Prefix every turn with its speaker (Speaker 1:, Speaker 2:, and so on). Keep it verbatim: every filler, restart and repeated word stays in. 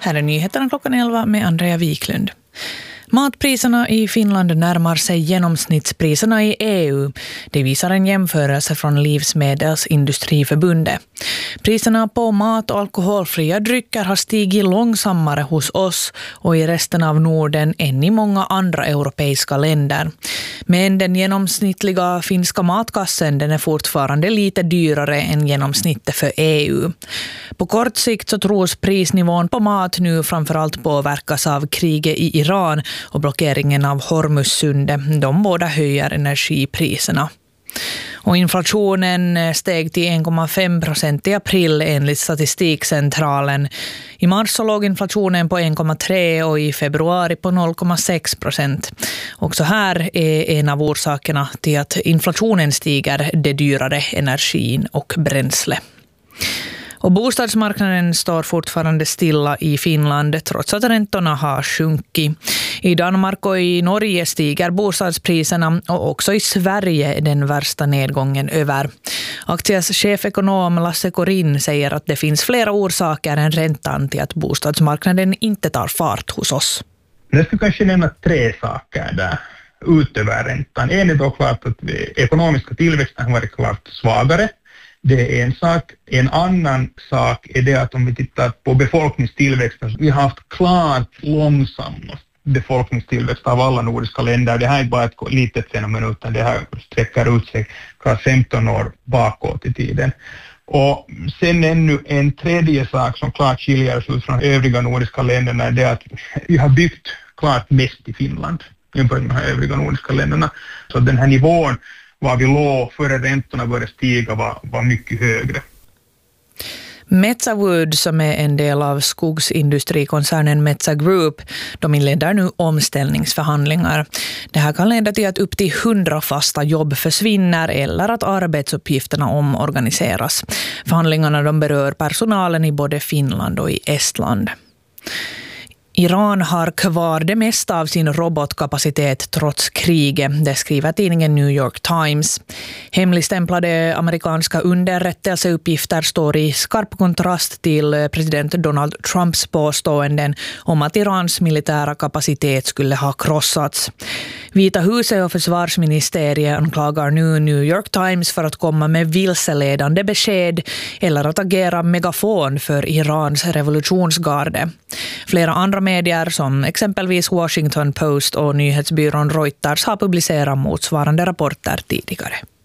Speaker 1: Här är nyheterna klockan elva med Andrea Wiklund. Matpriserna i Finland närmar sig genomsnittspriserna i E U. Det visar en jämförelse från Livsmedelsindustriförbundet. Priserna på mat- och alkoholfria drycker har stigit långsammare hos oss och i resten av Norden än i många andra europeiska länder. Men den genomsnittliga finska matkassen den är fortfarande lite dyrare än genomsnittet för E U. På kort sikt så tros prisnivån på mat nu framförallt påverkas av kriget i Iran och blockeringen av Hormuzsundet. De båda höjer energipriserna. Och inflationen steg till en komma fem procent i april enligt Statistikcentralen. I mars så låg inflationen på en komma tre och i februari på noll komma sex procent. Också här är en av orsakerna till att inflationen stiger det dyrare energin och bränsle. Och bostadsmarknaden står fortfarande stilla i Finland trots att räntorna har sjunkit. I Danmark och i Norge stiger bostadspriserna och också i Sverige är den värsta nedgången över. Aktias chefekonom Lasse Korin säger att det finns flera orsaker än räntan till att bostadsmarknaden inte tar fart hos oss.
Speaker 2: Jag skulle kanske nämna tre saker där utöver räntan. En är då klart att ekonomiska tillväxten har varit klart svagare. Det är en sak. En annan sak är det att om vi tittar på befolkningstillväxten, vi har haft klart långsammast befolkningstillväxt av alla nordiska länder. Det här är inte bara ett litet fenomen utan det här sträcker ut sig klart femton år bakåt i tiden. Och sen ännu en tredje sak som klart skiljer oss ut från övriga nordiska länderna är det att vi har byggt klart mest i Finland jämfört med de övriga nordiska länderna. Så den här nivån var vi låg före räntorna började stiga var, var mycket högre.
Speaker 1: Metsä Wood, som är en del av skogsindustrikoncernen Metsä Group, de inleder nu omställningsförhandlingar. Det här kan leda till att upp till hundra fasta jobb försvinner eller att arbetsuppgifterna omorganiseras. Förhandlingarna de berör personalen i både Finland och i Estland. Iran har kvar det mesta av sin robotkapacitet trots kriget, det skriver tidningen New York Times. Hemligstämplade amerikanska underrättelseuppgifter står i skarp kontrast till president Donald Trumps påståenden om att Irans militära kapacitet skulle ha krossats. Vita huset och försvarsministeriet anklagar nu New York Times för att komma med vilseledande besked eller att agera megafon för Irans revolutionsgarde. Flera andra medier som exempelvis Washington Post och nyhetsbyrån Reuters har publicerat motsvarande rapporter tidigare.